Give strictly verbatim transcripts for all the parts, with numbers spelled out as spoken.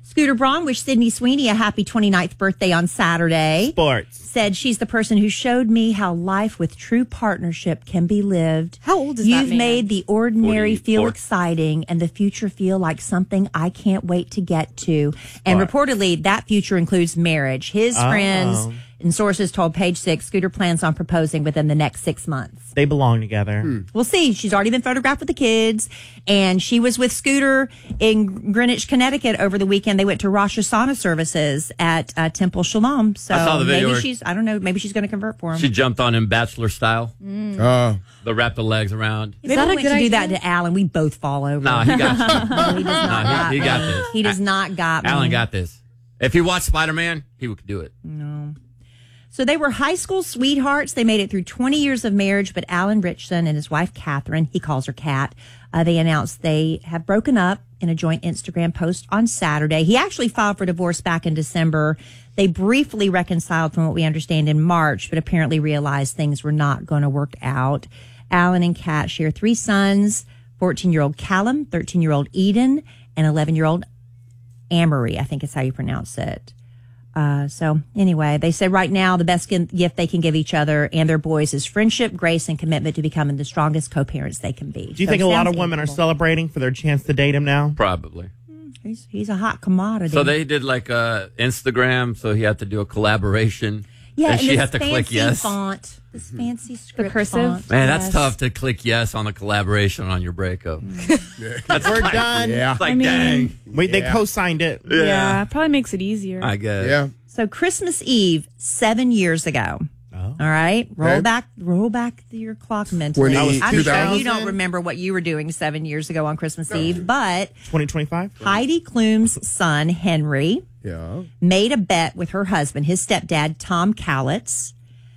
Scooter Braun wished Sydney Sweeney a happy twenty-ninth birthday on Saturday. Sports. Said she's the person who showed me how life with true partnership can be lived. How old is You've that man? made the ordinary feel forty-four. exciting and the future feel like something I can't wait to get to. And reportedly, that future includes marriage. His Oh. friends and sources told Page Six Scooter plans on proposing within the next six months. They belong together. Hmm. We'll see. She's already been photographed with the kids, and she was with Scooter in Greenwich, Connecticut over the weekend. They went to Rosh Hashanah services at uh, Temple Shalom. So I saw the video maybe where- she's, I don't know, maybe she's going to convert for him. She jumped on him bachelor style. Uh, The wrap the legs around. If I went to do that to Alan, we'd both fall over. Nah, he got you. No, he does not Nah, got he, he me. got this. He does not got me. Alan got this. If he watched Spider-Man, he would do it. No. So they were high school sweethearts. They made it through twenty years of marriage, but Alan Richson and his wife, Catherine, he calls her Kat, uh, they announced they have broken up in a joint Instagram post on Saturday. He actually filed for divorce back in December. They briefly reconciled from what we understand in March, but apparently realized things were not going to work out. Alan and Kat share three sons, fourteen-year-old Callum, thirteen-year-old Eden, and eleven-year-old Amory, I think is how you pronounce it. Uh, so anyway, they said right now the best gift they can give each other and their boys is friendship, grace, and commitment to becoming the strongest co-parents they can be. Do you So think it a lot sounds of women are equal. celebrating for their chance to date him now? Probably. He's, he's a hot commodity. So they did like uh, Instagram, so he had to do a collaboration. yeah, and and she this had to fancy click yes. font, this fancy script cursive? font. Man, that's Yes. tough to click yes on a collaboration on your breakup. That's We're like, done. yeah. It's like, I mean- dang. We, they Yeah. co-signed it. Yeah. probably makes it easier. I guess. Yeah. So Christmas Eve, seven years ago. Oh. All right, roll Okay. back, roll back your clock mentally. twenty- I'm sure you two thousand? don't remember what you were doing seven years ago on Christmas Eve, but twenty twenty-five? Heidi Klum's son Henry Yeah. made a bet with her husband, his stepdad Tom Cowlitz,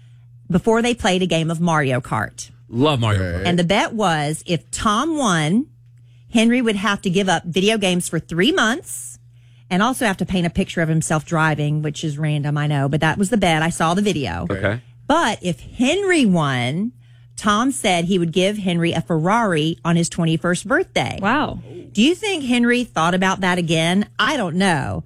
before they played a game of Mario Kart. Love Mario Okay. Kart. And the bet was if Tom won, Henry would have to give up video games for three months and also have to paint a picture of himself driving, which is random, I know, but that was the bet. I saw the video. Okay. But if Henry won, Tom said he would give Henry a Ferrari on his twenty-first birthday. Wow. Do you think Henry thought about that again? I don't know.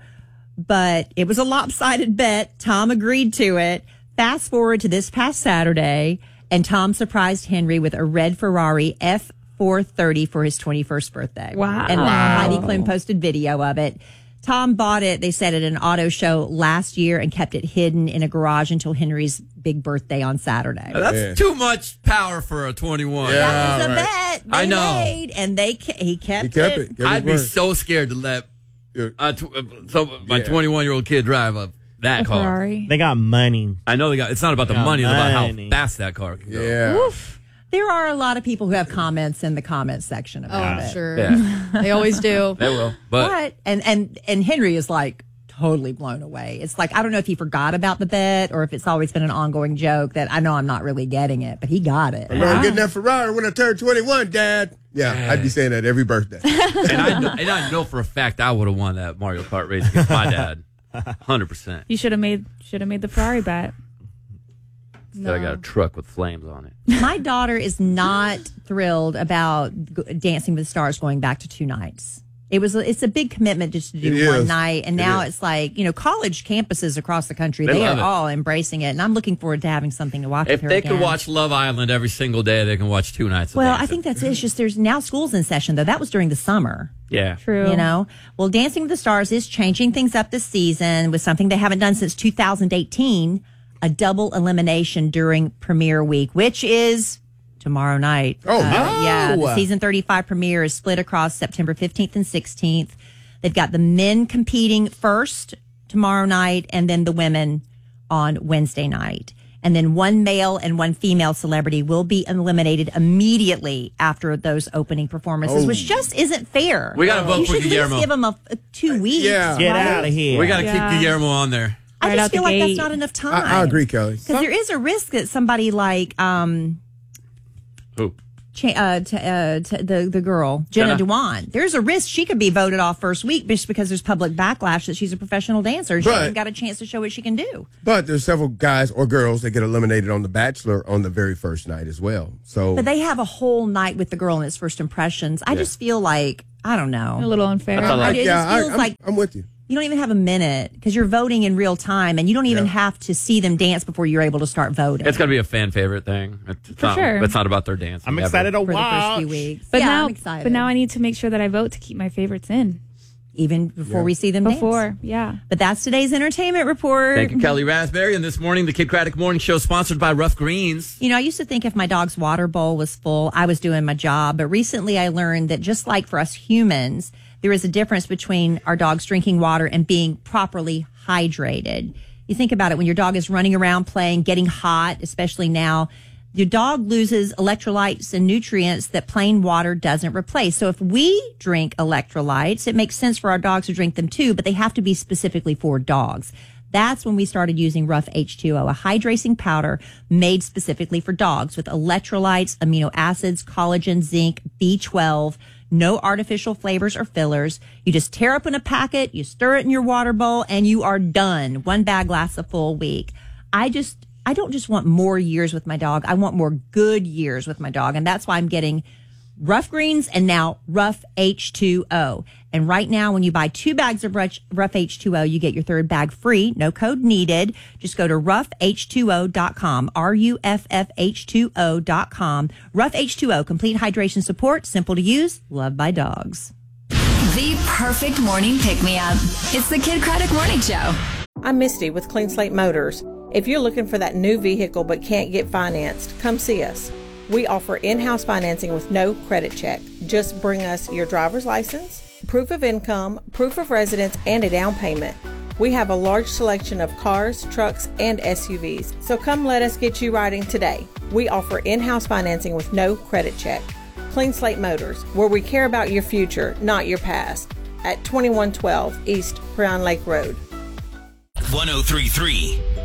But it was a lopsided bet. Tom agreed to it. Fast forward to this past Saturday, and Tom surprised Henry with a red Ferrari F four thirty for his twenty-first birthday. Wow. And Wow. Heidi Klum posted video of it. Tom bought it, they said, at an auto show last year and kept it hidden in a garage until Henry's big birthday on Saturday. That's Yeah. too much power for a twenty-one. Yeah. That was a right. bet they I know. made, and they ke- he kept, He kept it. it. Kept his I'd be word. so scared to let Yeah. uh, tw- uh, so my Yeah. twenty-one-year-old kid drive a that A car. Ferrari. They got money. I know they got. It's not about the Yeah, money; it's about how money. fast that car can go. Yeah. There are a lot of people who have comments in the comments section Oh, about I'm it. sure. Yeah. They always do. They will. But But and and and Henry is like totally blown away. It's like I don't know if he forgot about the bet or if it's always been an ongoing joke that I know I'm not really getting it, but he got it. I know I'm getting that Ferrari when I turn twenty-one, Dad. Yeah, I'd be saying that every birthday. and I know, and I know for a fact I would have won that Mario Kart race against my dad, hundred percent. You should have made should have made the Ferrari bet. Instead, I got a truck with flames on it. My daughter is not thrilled about g- Dancing with the Stars going back to two nights. It was it's a big commitment just to do It one is. night, and It now is. it's like you know college campuses across the country They they, are love it. all embracing it, and I'm looking forward to having something to watch. If with her they again. could watch Love Island every single day, they can watch two nights. Of well, Dancing. I think that's it. It's just there's now school's in session though. That was during the summer. yeah. True. You know, well, Dancing with the Stars is changing things up this season with something they haven't done since two thousand eighteen, a double elimination during premiere week, which is tomorrow night. Oh, Uh, no. yeah. The season thirty-five premiere is split across September fifteenth and sixteenth. They've got the men competing first tomorrow night and then the women on Wednesday night. And then one male and one female celebrity will be eliminated immediately after those opening performances, Oh. which just isn't fair. We gotta vote you for should at Guillermo. least give them a, a two weeks. Yeah. Get right? out of here. We got to Yeah. keep Guillermo on there. I Right just out feel the like that's gate. not enough time. I, I agree, Kelly. Because there is a risk that somebody like um, Who? cha- uh, t- uh, t- the the girl Jenna Jenna? Dewan, there's a risk she could be voted off first week just because there's public backlash that she's a professional dancer. She But- hasn't got a chance to show what she can do. But there's several guys or girls that get eliminated on The Bachelor on the very first night as well. So But they have a whole night with the girl in its first impressions. I just feel like I don't know. A little unfair. That's all I- right. it yeah, just I, feels I'm, like I'm with you. You don't even have a minute because you're voting in real time, and you don't even Yeah. have to see them dance before you're able to start voting. It's going to be a fan favorite thing. It's For not, sure. It's not about their dancing. I'm ever. excited to for the first watch. few weeks. But yeah, now, I'm excited. but now I need to make sure that I vote to keep my favorites in even before we see them dance. before. Yeah. But that's today's entertainment report. Thank you, Kelly Raspberry. And this morning, the Kid Craddock Morning Show, sponsored by Rough Greens. You know, I used to think if my dog's water bowl was full, I was doing my job. But recently I learned that just like for us humans, there is a difference between our dogs drinking water and being properly hydrated. You think about it when your dog is running around playing, getting hot, especially now, your dog loses electrolytes and nutrients that plain water doesn't replace. So if we drink electrolytes, it makes sense for our dogs to drink them too, but they have to be specifically for dogs. That's when we started using Rough H two O, a hydrating powder made specifically for dogs with electrolytes, amino acids, collagen, zinc, B twelve, no artificial flavors or fillers. You just tear open a packet, you stir it in your water bowl, and you are done. One bag lasts a full week. I just, I don't just want more years with my dog. I want more good years with my dog. And that's why I'm getting Rough Greens and now Rough H two O. And right now, when you buy two bags of Rough H two O, you get your third bag free. No code needed. Just go to rough h two o dot com, R U F F H two O dot com. Rough H two O, complete hydration support, simple to use, loved by dogs. The perfect morning pick-me-up. It's the Kid Craddock Morning Show. I'm Misty with Clean Slate Motors. If you're looking for that new vehicle but can't get financed, come see us. We offer in-house financing with no credit check. Just bring us your driver's license, proof of income, proof of residence, and a down payment. We have a large selection of cars, trucks, and S U Vs, so come let us get you riding today. We offer in-house financing with no credit check. Clean Slate Motors, where we care about your future, not your past. At twenty-one twelve East Brown Lake Road. one oh three point three